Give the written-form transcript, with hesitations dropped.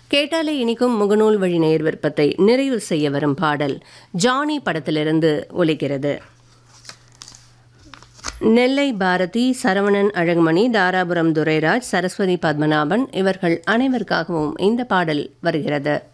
கேட்டாலே இனிக்கும் முகநூல் வழி நேயர் விருப்பத்தை நிறைவு செய்ய வரும் பாடல் ஜானி படத்திலிருந்து ஒலிக்கிறது. நெல்லை பாரதி, சரவணன் அழகுமணி, தாராபுரம் துரைராஜ், சரஸ்வதி பத்மநாபன் இவர்கள் அனைவருக்காகவும் இந்த பாடல் வருகிறது.